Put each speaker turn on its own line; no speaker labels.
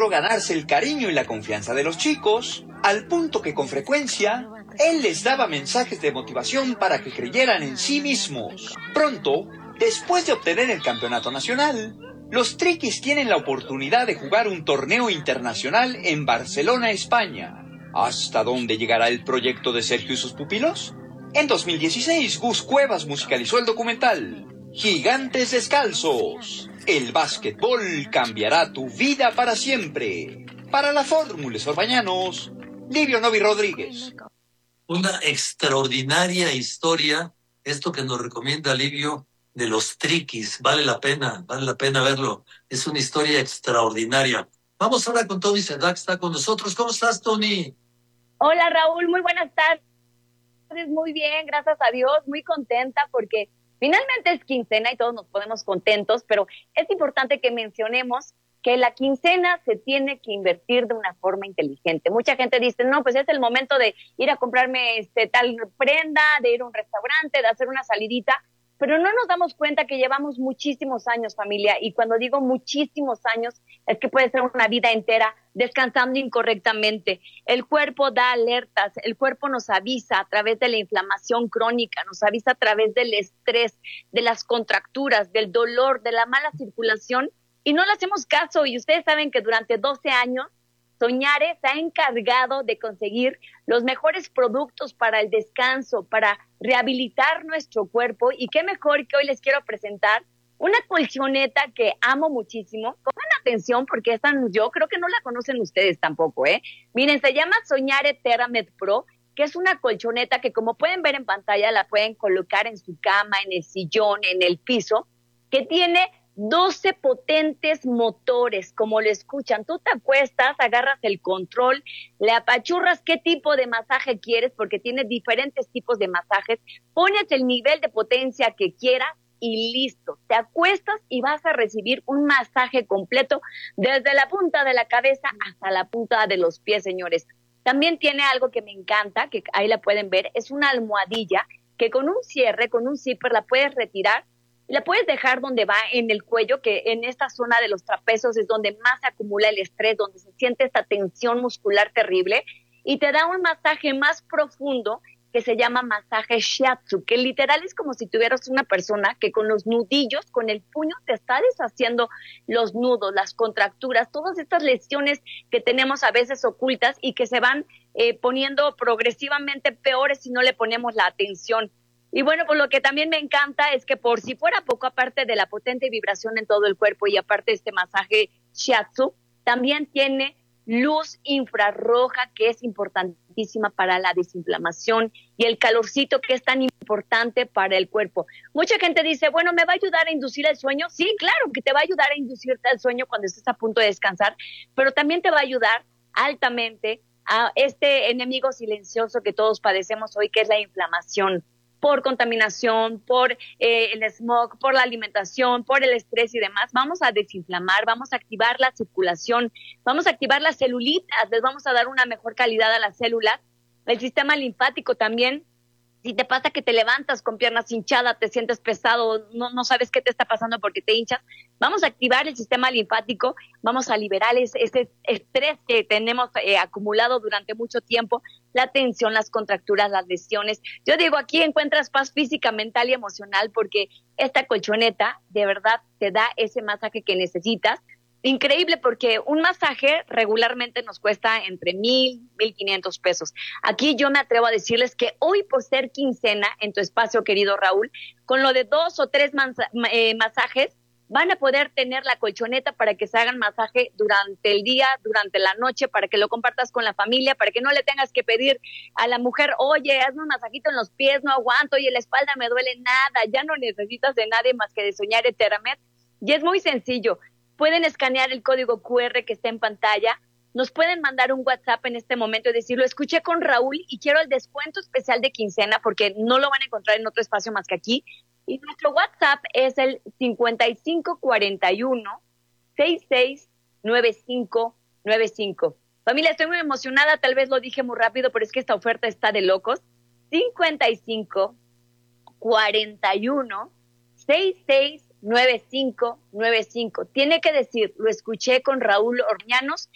logró ganarse el cariño y la confianza de los chicos, al punto que con frecuencia él les daba mensajes de motivación para que creyeran en sí mismos. Pronto, después de obtener el campeonato nacional, los Triquis tienen la oportunidad de jugar un torneo internacional en Barcelona, España. ¿Hasta dónde llegará el proyecto de Sergio y sus pupilos? En 2016, Gus Cuevas musicalizó el documental Gigantes Descalzos. El básquetbol cambiará tu vida para siempre. Para la Fórmula Orbañanos, Livio Novi Rodríguez.
Una extraordinaria historia, esto que nos recomienda Livio, de los Triquis. Vale la pena verlo. Es una historia extraordinaria. Vamos ahora con Tony Sedac, está con nosotros. ¿Cómo estás, Tony?
Hola, Raúl, muy buenas tardes. Muy bien, gracias a Dios, muy contenta porque finalmente es quincena y todos nos ponemos contentos, pero es importante que mencionemos que la quincena se tiene que invertir de una forma inteligente. Mucha gente dice, no, pues es el momento de ir a comprarme tal prenda, de ir a un restaurante, de hacer una salidita, pero no nos damos cuenta que llevamos muchísimos años, familia, y cuando digo muchísimos años, es que puede ser una vida entera descansando incorrectamente. El cuerpo da alertas, el cuerpo nos avisa a través de la inflamación crónica, nos avisa a través del estrés, de las contracturas, del dolor, de la mala circulación, y no le hacemos caso. Y ustedes saben que durante 12 años, Soñare se ha encargado de conseguir los mejores productos para el descanso, para rehabilitar nuestro cuerpo, y qué mejor que hoy les quiero presentar una colchoneta que amo muchísimo. Pongan atención porque esta yo creo que no la conocen ustedes tampoco, ¿eh? Miren, se llama Soñare TerraMed Pro, que es una colchoneta que, como pueden ver en pantalla, la pueden colocar en su cama, en el sillón, en el piso, que tiene 12 potentes motores, como lo escuchan. Tú te acuestas, agarras el control, le apachurras qué tipo de masaje quieres, porque tiene diferentes tipos de masajes, pones el nivel de potencia que quieras y listo. Te acuestas y vas a recibir un masaje completo desde la punta de la cabeza hasta la punta de los pies, señores. También tiene algo que me encanta, que ahí la pueden ver, es una almohadilla que con un cierre, con un zipper, la puedes retirar. La puedes dejar donde va, en el cuello, que en esta zona de los trapecios es donde más se acumula el estrés, donde se siente esta tensión muscular terrible, y te da un masaje más profundo que se llama masaje shiatsu, que literal es como si tuvieras una persona que con los nudillos, con el puño, te está deshaciendo los nudos, las contracturas, todas estas lesiones que tenemos a veces ocultas y que se van poniendo progresivamente peores si no le ponemos la atención. Y bueno, pues lo que también me encanta es que, por si fuera poco, aparte de la potente vibración en todo el cuerpo y aparte de este masaje shiatsu, también tiene luz infrarroja, que es importantísima para la desinflamación, y el calorcito, que es tan importante para el cuerpo. Mucha gente dice, bueno, ¿me va a ayudar a inducir el sueño? Sí, claro que te va a ayudar a inducirte al sueño cuando estés a punto de descansar, pero también te va a ayudar altamente a este enemigo silencioso que todos padecemos hoy, que es la inflamación, por contaminación, por el smog, por la alimentación, por el estrés y demás. Vamos a desinflamar, vamos a activar la circulación, vamos a activar las celulitas, les vamos a dar una mejor calidad a las células. El sistema linfático también. Si te pasa que te levantas con piernas hinchadas, te sientes pesado, no sabes qué te está pasando porque te hinchas, vamos a activar el sistema linfático, vamos a liberar ese estrés que tenemos acumulado durante mucho tiempo, la tensión, las contracturas, las lesiones. Yo digo, aquí encuentras paz física, mental y emocional, porque esta colchoneta de verdad te da ese masaje que necesitas. Increíble, porque un masaje regularmente nos cuesta entre 1,000, 1,500 pesos. Aquí yo me atrevo a decirles que hoy, por ser quincena en tu espacio, querido Raúl, con lo de 2 o 3 masajes, van a poder tener la colchoneta para que se hagan masaje durante el día, durante la noche, para que lo compartas con la familia, para que no le tengas que pedir a la mujer, oye, hazme un masajito en los pies, no aguanto, oye, la espalda me duele, nada. Ya no necesitas de nadie más que de Soñare TerraMed. Y es muy sencillo. Pueden escanear el código QR que está en pantalla, nos pueden mandar un WhatsApp en este momento y decir, lo escuché con Raúl y quiero el descuento especial de quincena, porque no lo van a encontrar en otro espacio más que aquí. Y nuestro WhatsApp es el 5541-669595. Familia, estoy muy emocionada, tal vez lo dije muy rápido, pero es que esta oferta está de locos. 5541-669595. Tiene que decir, lo escuché con Raúl Orbañanos,